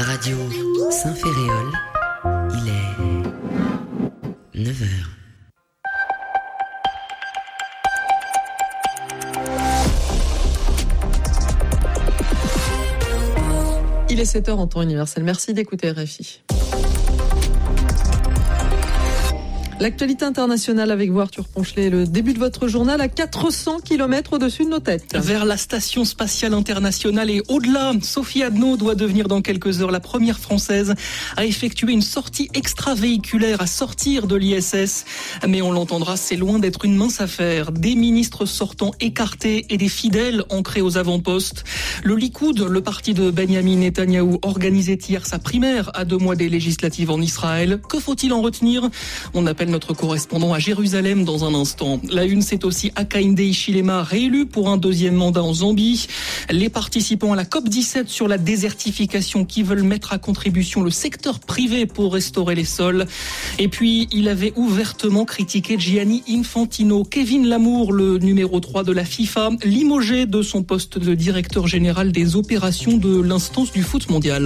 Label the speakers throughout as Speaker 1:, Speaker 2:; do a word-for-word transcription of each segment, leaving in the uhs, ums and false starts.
Speaker 1: Radio Saint-Féréol, il est neuf heures.
Speaker 2: Il est sept heures en temps universel. Merci d'écouter R F I. L'actualité internationale avec vous, Arthur Ponchelet. Le début de votre journal à quatre cents kilomètres au-dessus de nos têtes.
Speaker 3: Vers la Station Spatiale Internationale et au-delà, Sophie Adno doit devenir dans quelques heures la première Française à effectuer une sortie extravéhiculaire, à sortir de l'I S S. Mais on l'entendra, c'est loin d'être une mince affaire. Des ministres sortants écartés et des fidèles ancrés aux avant-postes. Le Likoud, le parti de Benyamin Netanyahou, organisait hier sa primaire à deux mois des législatives en Israël. Que faut-il en retenir ? On appelle notre correspondant à Jérusalem dans un instant. La une, c'est aussi Hakainde Hichilema, réélu pour un deuxième mandat en Zambie. Les participants à la COP dix-sept sur la désertification qui veulent mettre à contribution le secteur privé pour restaurer les sols. Et puis, il avait ouvertement critiqué Gianni Infantino. Kevin Lamour, le numéro trois de la FIFA, limogé de son poste de directeur général des opérations de l'instance du foot mondial.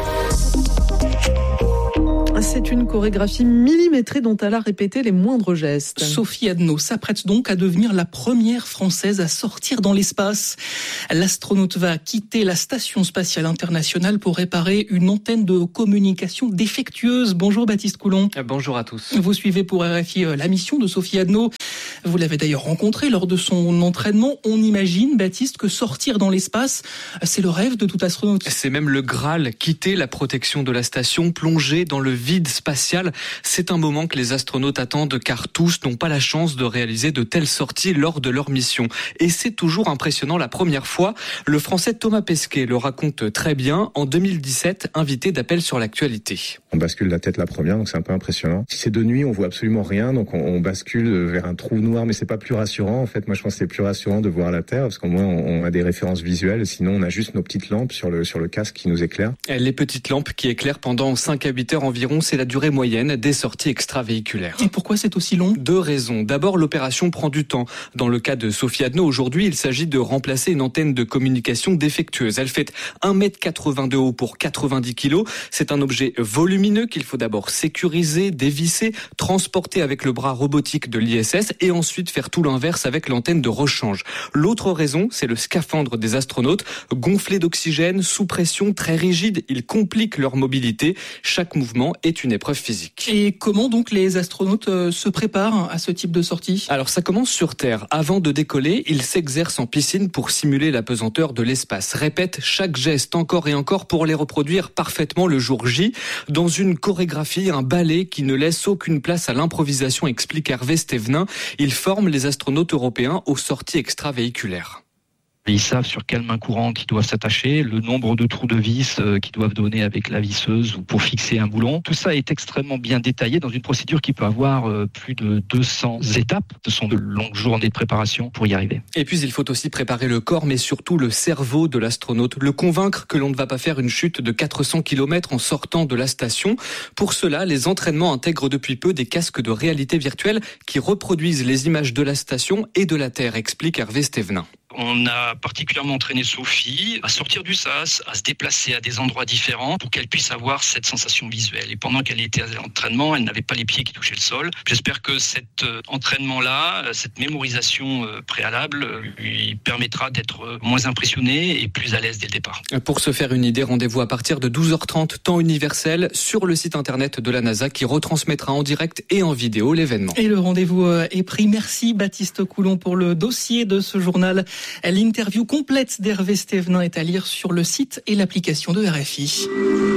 Speaker 2: C'est une chorégraphie millimétrée dont elle a répété les moindres gestes.
Speaker 3: Sophie Adno s'apprête donc à devenir la première Française à sortir dans l'espace. L'astronaute va quitter la Station Spatiale Internationale pour réparer une antenne de communication défectueuse. Bonjour Baptiste Coulon.
Speaker 4: Bonjour à tous.
Speaker 3: Vous suivez pour R F I la mission de Sophie Adno. Vous l'avez d'ailleurs rencontrée lors de son entraînement. On imagine, Baptiste, que sortir dans l'espace, c'est le rêve de tout astronaute.
Speaker 4: C'est même le Graal, quitter la protection de la station, plonger dans le vide spatial. C'est un moment que les astronautes attendent car tous n'ont pas la chance de réaliser de telles sorties lors de leur mission. Et c'est toujours impressionnant la première fois. Le Français Thomas Pesquet le raconte très bien. En deux mille dix-sept, invité d'Appel sur l'actualité.
Speaker 5: On bascule la tête la première, donc c'est un peu impressionnant. Si c'est de nuit, on voit absolument rien, donc on, on bascule vers un trou noir, mais c'est pas plus rassurant. En fait, moi je pense que c'est plus rassurant de voir la Terre, parce qu'au moins on, on a des références visuelles. Sinon, on a juste nos petites lampes sur le sur le casque qui nous éclairent.
Speaker 4: Les petites lampes qui éclairent pendant cinq à huit heures environ, c'est la durée moyenne des sorties extravéhiculaires.
Speaker 3: Et pourquoi c'est aussi long ?
Speaker 4: Deux raisons. D'abord, l'opération prend du temps. Dans le cas de Sophie Adno, aujourd'hui, il s'agit de remplacer une antenne de communication défectueuse. Elle fait un mètre quatre-vingt de haut pour quatre-vingt-dix kilos. C'est un objet volumineux qu'il faut d'abord sécuriser, dévisser, transporter avec le bras robotique de l'I S S et ensuite faire tout l'inverse avec l'antenne de rechange. L'autre raison, c'est le scaphandre des astronautes. Gonflé d'oxygène, sous pression, très rigide, il complique leur mobilité. Chaque mouvement est une épreuve physique.
Speaker 3: Et comment donc les astronautes euh, se préparent à ce type de sortie ?
Speaker 4: Alors ça commence sur Terre. Avant de décoller, ils s'exercent en piscine pour simuler la pesanteur de l'espace. Répètent chaque geste encore et encore pour les reproduire parfaitement le jour J. Dans une chorégraphie, un ballet qui ne laisse aucune place à l'improvisation, explique Hervé Stévenin. Il forme les astronautes européens aux sorties extravéhiculaires.
Speaker 6: Ils savent sur quelle main courante ils doivent s'attacher, le nombre de trous de vis qu'ils doivent donner avec la visseuse ou pour fixer un boulon. Tout ça est extrêmement bien détaillé dans une procédure qui peut avoir plus de deux cents étapes. Ce sont de longues journées de préparation pour y arriver.
Speaker 4: Et puis il faut aussi préparer le corps, mais surtout le cerveau de l'astronaute. Le convaincre que l'on ne va pas faire une chute de quatre cents kilomètres en sortant de la station. Pour cela, les entraînements intègrent depuis peu des casques de réalité virtuelle qui reproduisent les images de la station et de la Terre, explique Hervé Stévenin.
Speaker 6: On a particulièrement entraîné Sophie à sortir du sas, à se déplacer à des endroits différents pour qu'elle puisse avoir cette sensation visuelle. Et pendant qu'elle était à l'entraînement, elle n'avait pas les pieds qui touchaient le sol. J'espère que cet entraînement-là, cette mémorisation préalable lui permettra d'être moins impressionnée et plus à l'aise dès le départ.
Speaker 4: Pour se faire une idée, rendez-vous à partir de douze heures trente, temps universel, sur le site internet de la NASA qui retransmettra en direct et en vidéo l'événement.
Speaker 3: Et le rendez-vous est pris. Merci Baptiste Coulon pour le dossier de ce journal. L'interview complète d'Hervé Stévenin est à lire sur le site et l'application de R F I.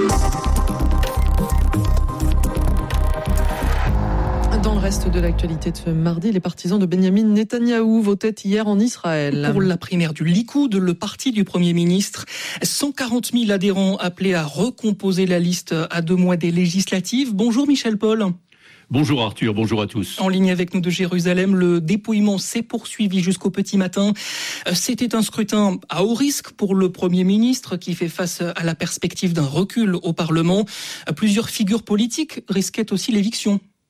Speaker 2: Dans le reste de l'actualité de ce mardi, les partisans de Benyamin Netanyahou votaient hier en Israël.
Speaker 3: Pour la primaire du Likoud, le parti du Premier ministre, cent quarante mille adhérents appelés à recomposer la liste à deux mois des législatives. Bonjour Michel Paul.
Speaker 7: Bonjour Arthur, bonjour à tous.
Speaker 3: En ligne avec nous de Jérusalem, le dépouillement s'est poursuivi jusqu'au petit matin. C'était un scrutin à haut risque pour le Premier ministre qui fait face à la perspective d'un recul au Parlement. Plusieurs figures politiques risquaient aussi l'éviction.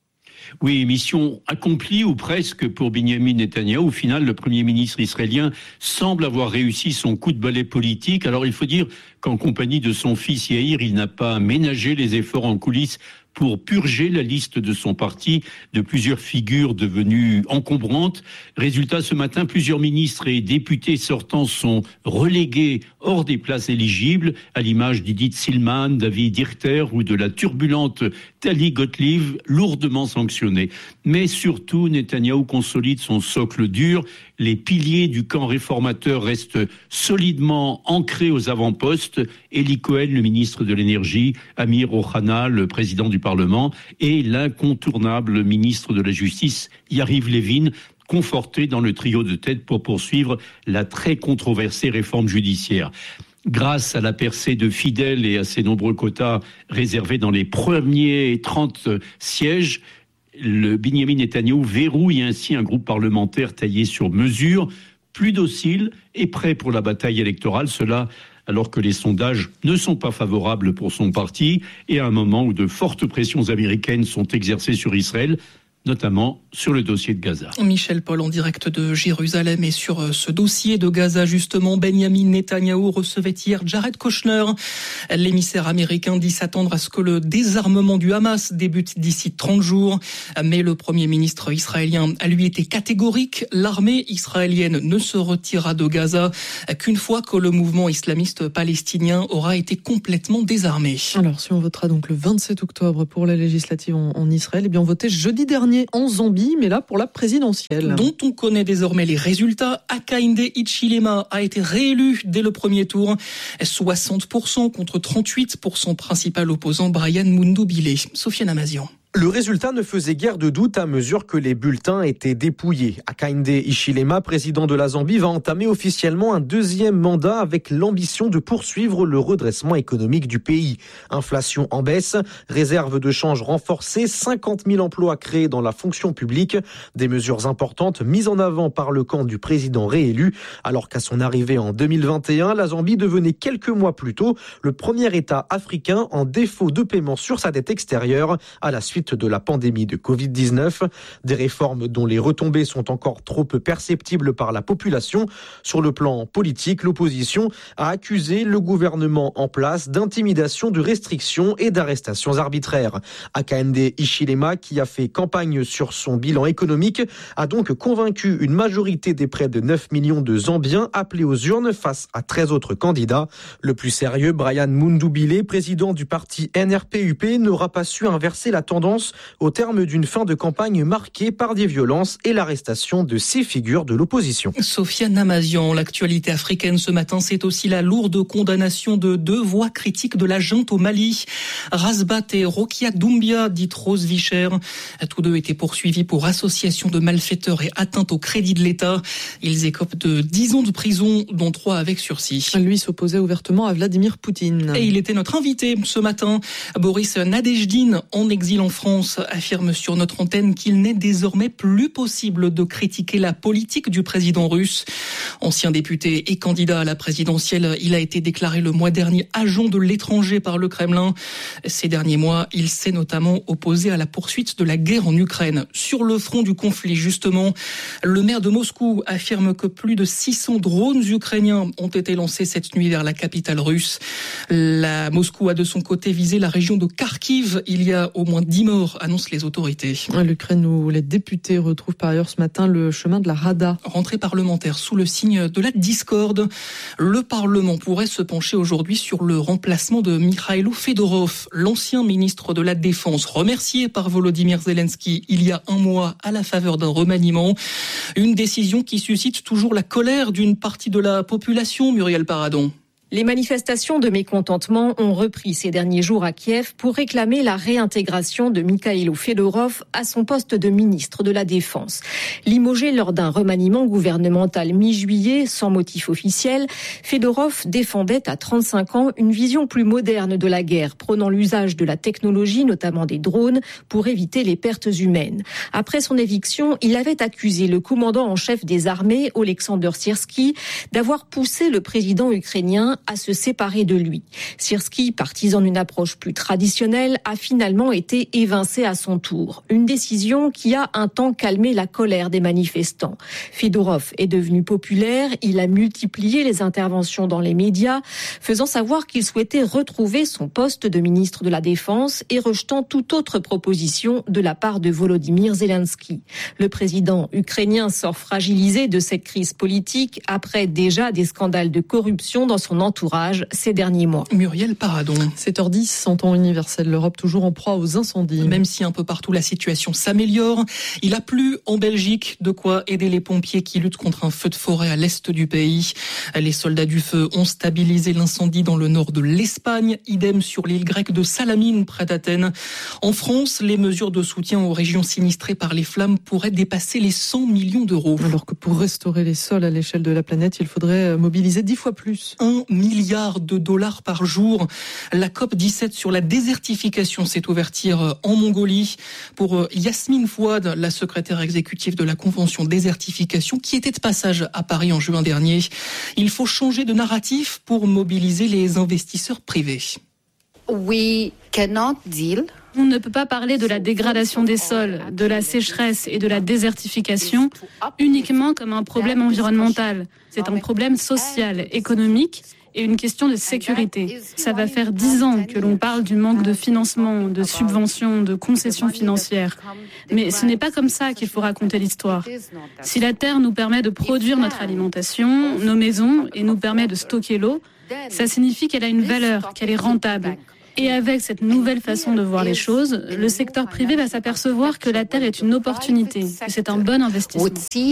Speaker 7: Oui, mission accomplie ou presque pour Benyamin Netanyahou. Au final, le Premier ministre israélien semble avoir réussi son coup de balai politique. Alors il faut dire qu'en compagnie de son fils Yair, il n'a pas ménagé les efforts en coulisses pour purger la liste de son parti de plusieurs figures devenues encombrantes. Résultat, ce matin, plusieurs ministres et députés sortants sont relégués hors des places éligibles, à l'image d'Idit Silman, David Dirter ou de la turbulente Tali Gottlieb, lourdement sanctionnés. Mais surtout, Netanyahou consolide son socle dur. Les piliers du camp réformateur restent solidement ancrés aux avant-postes. Eli Cohen, le ministre de l'Énergie, Amir Ohana, le président du Parlement, et l'incontournable ministre de la Justice, Yariv Levin, conforté dans le trio de tête pour poursuivre la très controversée réforme judiciaire. Grâce à la percée de fidèles et à ses nombreux quotas réservés dans les premiers trente sièges, le Benyamin Netanyahou verrouille ainsi un groupe parlementaire taillé sur mesure, plus docile et prêt pour la bataille électorale. Cela alors que les sondages ne sont pas favorables pour son parti et à un moment où de fortes pressions américaines sont exercées sur Israël, notamment sur le dossier de Gaza.
Speaker 3: Michel Paul en direct de Jérusalem, et sur ce dossier de Gaza justement, Benyamin Netanyahou recevait hier Jared Kushner. L'émissaire américain dit s'attendre à ce que le désarmement du Hamas débute d'ici trente jours. Mais le Premier ministre israélien a lui été catégorique. L'armée israélienne ne se retirera de Gaza qu'une fois que le mouvement islamiste palestinien aura été complètement désarmé.
Speaker 2: Alors si on votera donc le vingt-sept octobre pour la législative en, en Israël, eh bien on votait jeudi dernier en Zambie, mais là pour la présidentielle.
Speaker 3: Dont on connaît désormais les résultats. Hakainde Hichilema a été réélu dès le premier tour. soixante pour cent contre trente-huit pour son principal opposant Brian Mundubile. Sofiane Amazian.
Speaker 8: Le résultat ne faisait guère de doute à mesure que les bulletins étaient dépouillés. Hakainde Hichilema, président de la Zambie, va entamer officiellement un deuxième mandat avec l'ambition de poursuivre le redressement économique du pays. Inflation en baisse, réserve de change renforcée, cinquante mille emplois créés dans la fonction publique, des mesures importantes mises en avant par le camp du président réélu, alors qu'à son arrivée en deux mille vingt et un, la Zambie devenait quelques mois plus tôt le premier État africain en défaut de paiement sur sa dette extérieure à la suite de la pandémie de covid dix-neuf, des réformes dont les retombées sont encore trop peu perceptibles par la population. Sur le plan politique, l'opposition a accusé le gouvernement en place d'intimidation, de restrictions et d'arrestations arbitraires. Hakainde Hichilema, qui a fait campagne sur son bilan économique, a donc convaincu une majorité des près de neuf millions de Zambiens appelés aux urnes face à treize autres candidats. Le plus sérieux, Brian Mundubile, président du parti N R P U P, n'aura pas su inverser la tendance au terme d'une fin de campagne marquée par des violences et l'arrestation de six figures de l'opposition.
Speaker 3: Sofiane Amazian, l'actualité africaine ce matin, c'est aussi la lourde condamnation de deux voix critiques de la junte au Mali. Razbat et Rokia Doumbia, dite Rose Vicher. Tous deux étaient poursuivis pour association de malfaiteurs et atteinte au crédit de l'État. Ils écopent de dix ans de prison, dont trois avec sursis.
Speaker 2: Lui s'opposait ouvertement à Vladimir Poutine.
Speaker 3: Et il était notre invité ce matin. Boris Nadejdine, en exil en France, affirme sur notre antenne qu'il n'est désormais plus possible de critiquer la politique du président russe. Ancien député et candidat à la présidentielle, il a été déclaré le mois dernier agent de l'étranger par le Kremlin. Ces derniers mois, il s'est notamment opposé à la poursuite de la guerre en Ukraine. Sur le front du conflit, justement, le maire de Moscou affirme que plus de six cents drones ukrainiens ont été lancés cette nuit vers la capitale russe. La Moscou a de son côté visé la région de Kharkiv. Il y a au moins dix morts, annoncent les autorités.
Speaker 2: L'Ukraine où les députés retrouvent par ailleurs ce matin le chemin de la Rada.
Speaker 3: Rentrée parlementaire sous le signe de la discorde. Le Parlement pourrait se pencher aujourd'hui sur le remplacement de Mikhailo Fedorov, l'ancien ministre de la Défense, remercié par Volodymyr Zelensky il y a un mois à la faveur d'un remaniement. Une décision qui suscite toujours la colère d'une partie de la population, Muriel Paradon.
Speaker 9: Les manifestations de mécontentement ont repris ces derniers jours à Kiev pour réclamer la réintégration de Mikhailo Fedorov à son poste de ministre de la Défense. Limogé lors d'un remaniement gouvernemental mi-juillet sans motif officiel, Fedorov défendait à trente-cinq ans une vision plus moderne de la guerre, prônant l'usage de la technologie, notamment des drones, pour éviter les pertes humaines. Après son éviction, il avait accusé le commandant en chef des armées, Oleksandr Syrsky, d'avoir poussé le président ukrainien à se séparer de lui. Sirski, partisan d'une approche plus traditionnelle, a finalement été évincé à son tour. Une décision qui a un temps calmé la colère des manifestants. Fedorov est devenu populaire, il a multiplié les interventions dans les médias, faisant savoir qu'il souhaitait retrouver son poste de ministre de la Défense et rejetant toute autre proposition de la part de Volodymyr Zelensky. Le président ukrainien sort fragilisé de cette crise politique après déjà des scandales de corruption dans son entourage ces derniers mois.
Speaker 3: Muriel Paradon.
Speaker 2: sept heures dix, en temps universel, l'Europe toujours en proie aux incendies.
Speaker 3: Même si un peu partout la situation s'améliore, il a plu en Belgique, de quoi aider les pompiers qui luttent contre un feu de forêt à l'est du pays. Les soldats du feu ont stabilisé l'incendie dans le nord de l'Espagne, idem sur l'île grecque de Salamine près d'Athènes. En France, les mesures de soutien aux régions sinistrées par les flammes pourraient dépasser les cent millions d'euros.
Speaker 2: Alors que pour restaurer les sols à l'échelle de la planète, il faudrait mobiliser dix fois plus.
Speaker 3: Un milliard de dollars par jour. La COP dix-sept sur la désertification s'est ouverte hier en Mongolie. Pour Yasmine Fouad, la secrétaire exécutive de la Convention désertification, qui était de passage à Paris en juin dernier, il faut changer de narratif pour mobiliser les investisseurs privés.
Speaker 10: We cannot deal.
Speaker 11: On ne peut pas parler de la dégradation des sols, de la sécheresse et de la désertification uniquement comme un problème environnemental. C'est un problème social, économique et une question de sécurité. Ça va faire dix ans que l'on parle du manque de financement, de subventions, de concessions financières. Mais ce n'est pas comme ça qu'il faut raconter l'histoire. Si la terre nous permet de produire notre alimentation, nos maisons et nous permet de stocker l'eau, ça signifie qu'elle a une valeur, qu'elle est rentable. Et avec cette nouvelle façon de voir les choses, le secteur privé va s'apercevoir que la terre est une opportunité, que c'est un bon investissement.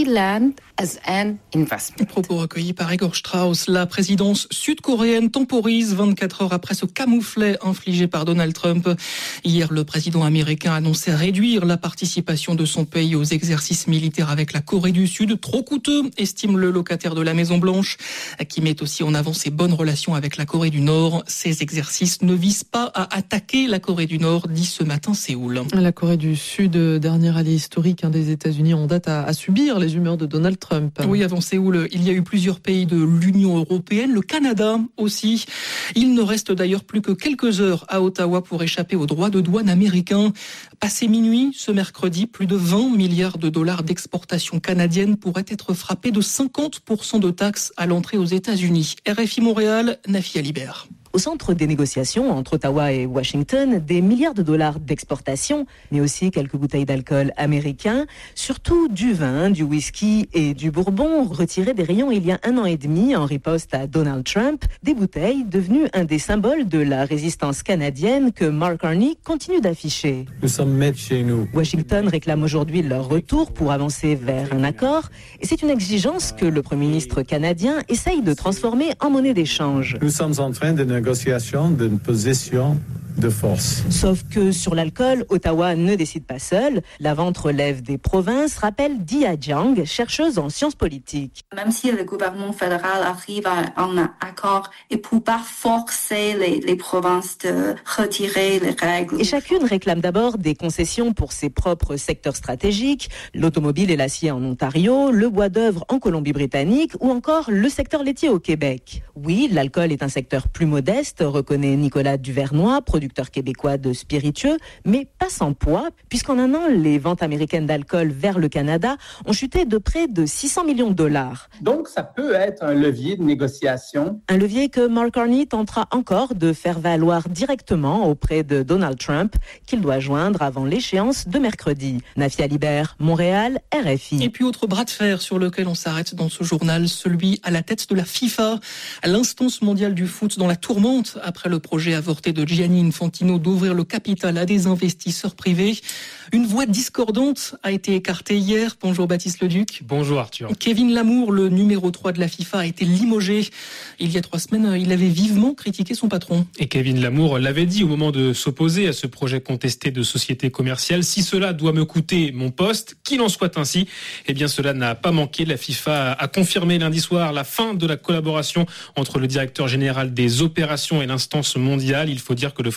Speaker 3: Propos recueillis par Igor Strauss. La présidence sud-coréenne temporise vingt-quatre heures après ce camouflet infligé par Donald Trump. Hier, le président américain annonçait réduire la participation de son pays aux exercices militaires avec la Corée du Sud. Trop coûteux, estime le locataire de la Maison-Blanche, qui met aussi en avant ses bonnes relations avec la Corée du Nord. Ces exercices ne visent pas à attaquer la Corée du Nord, dit ce matin Séoul.
Speaker 2: La Corée du Sud, dernier allié historique hein, des États-Unis en date, à, à subir les humeurs de Donald Trump.
Speaker 3: Oui, avant Séoul, il y a eu plusieurs pays de l'Union européenne, le Canada aussi. Il ne reste d'ailleurs plus que quelques heures à Ottawa pour échapper aux droits de douane américains. Passé minuit, ce mercredi, plus de vingt milliards de dollars d'exportation canadienne pourraient être frappés de cinquante pour cent de taxes à l'entrée aux États-Unis. R F I Montréal, Nafia Libert.
Speaker 12: Au centre des négociations entre Ottawa et Washington, des milliards de dollars d'exportation, mais aussi quelques bouteilles d'alcool américains, surtout du vin, du whisky et du bourbon retirés des rayons il y a un an et demi en riposte à Donald Trump, des bouteilles devenues un des symboles de la résistance canadienne que Mark Carney continue d'afficher.
Speaker 13: Nous sommes maîtres chez nous.
Speaker 12: Washington réclame aujourd'hui leur retour pour avancer vers un accord, et c'est une exigence que le Premier ministre canadien essaye de transformer en monnaie d'échange.
Speaker 13: Nous sommes en train de négociation d'une position de force.
Speaker 12: Sauf que sur l'alcool, Ottawa ne décide pas seul. La vente relève des provinces, rappelle Dia Jiang, chercheuse en sciences politiques.
Speaker 14: Même si le gouvernement fédéral arrive à un accord, il ne peut pas forcer les, les provinces de retirer les règles.
Speaker 12: Et chacune réclame d'abord des concessions pour ses propres secteurs stratégiques, l'automobile et l'acier en Ontario, le bois d'œuvre en Colombie-Britannique ou encore le secteur laitier au Québec. Oui, l'alcool est un secteur plus modeste, reconnaît Nicolas Duvernois, producteur québécois de spiritueux, mais pas sans poids, puisqu'en un an, les ventes américaines d'alcool vers le Canada ont chuté de près de six cents millions de dollars.
Speaker 15: Donc, ça peut être un levier de négociation.
Speaker 12: Un levier que Mark Carney tentera encore de faire valoir directement auprès de Donald Trump, qu'il doit joindre avant l'échéance de mercredi. Nafia Libert, Montréal, R F I.
Speaker 3: Et puis, autre bras de fer sur lequel on s'arrête dans ce journal, celui à la tête de la FIFA, l'instance mondiale du foot dans la tourmente après le projet avorté de Gianni Infantino d'ouvrir le capital à des investisseurs privés. Une voix discordante a été écartée hier. Bonjour Baptiste Leduc.
Speaker 16: Bonjour Arthur.
Speaker 3: Kevin Lamour, le numéro trois de la FIFA, a été limogé. Il y a trois semaines, il avait vivement critiqué son patron.
Speaker 16: Et Kevin Lamour l'avait dit au moment de s'opposer à ce projet contesté de société commerciale. Si cela doit me coûter mon poste, qu'il en soit ainsi. Eh bien cela n'a pas manqué. La FIFA a confirmé lundi soir la fin de la collaboration entre le directeur général des opérations et l'instance mondiale. Il faut dire que le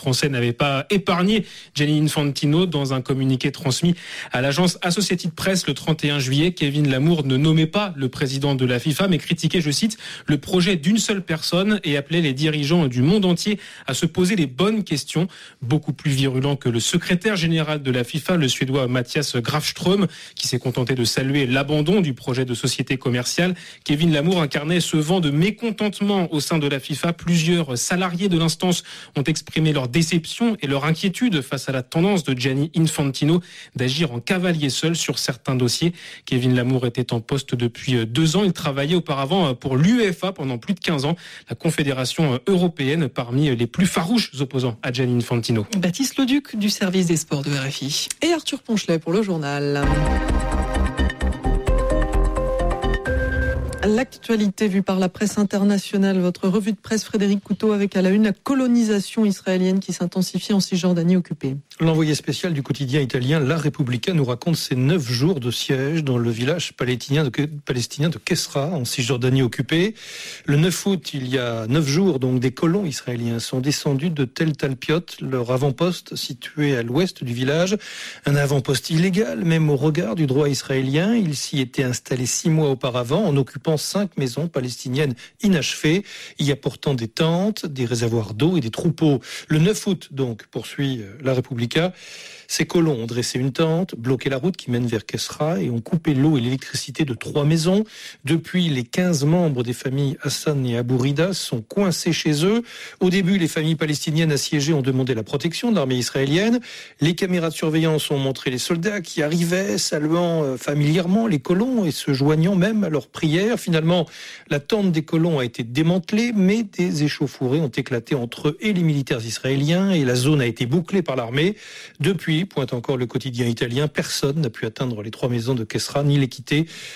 Speaker 16: français n'avait pas épargné Gianni Infantino. Dans un communiqué transmis à l'agence Associated Press le trente et un juillet, Kevin Lamour ne nommait pas le président de la FIFA, mais critiquait, je cite, le projet d'une seule personne et appelait les dirigeants du monde entier à se poser les bonnes questions. Beaucoup plus virulent que le secrétaire général de la FIFA, le Suédois Mattias Grafström, qui s'est contenté de saluer l'abandon du projet de société commerciale. Kevin Lamour incarnait ce vent de mécontentement au sein de la FIFA. Plusieurs salariés de l'instance ont exprimé leur déception et leur inquiétude face à la tendance de Gianni Infantino d'agir en cavalier seul sur certains dossiers. Kevin Lamour était en poste depuis deux ans. Il travaillait auparavant pour l'UEFA pendant plus de quinze ans, la confédération européenne, parmi les plus farouches opposants à Gianni Infantino.
Speaker 2: Baptiste Leduc du service des sports de R F I. Et Arthur Ponchelet pour le journal. L'actualité vue par la presse internationale, votre revue de presse Frédéric Couteau avec à la une la colonisation israélienne qui s'intensifie en Cisjordanie occupée.
Speaker 17: L'envoyé spécial du quotidien italien La Repubblica nous raconte ces neuf jours de siège dans le village palestinien de, palestinien de Kesra en Cisjordanie occupée. Le neuf août, il y a neuf jours, donc des colons israéliens sont descendus de Tel Talpiot, leur avant-poste situé à l'ouest du village. Un avant-poste illégal, même au regard du droit israélien. Ils s'y étaient installés six mois auparavant en occupant cinq maisons palestiniennes inachevées, y apportant des tentes, des réservoirs d'eau et des troupeaux. Le neuf août, donc, poursuit La Repubblica, ces colons ont dressé une tente, bloqué la route qui mène vers Kesra et ont coupé l'eau et l'électricité de trois maisons. Depuis, les quinze membres des familles Hassan et Abou Rida sont coincés chez eux. Au début, les familles palestiniennes assiégées ont demandé la protection de l'armée israélienne. Les caméras de surveillance ont montré les soldats qui arrivaient, saluant familièrement les colons et se joignant même à leurs prières. Finalement, la tente des colons a été démantelée, mais des échauffourées ont éclaté entre eux et les militaires israéliens et la zone a été bouclée par l'armée. Depuis, pointe encore le quotidien italien, personne n'a pu atteindre les trois maisons de Kesra ni les quitter.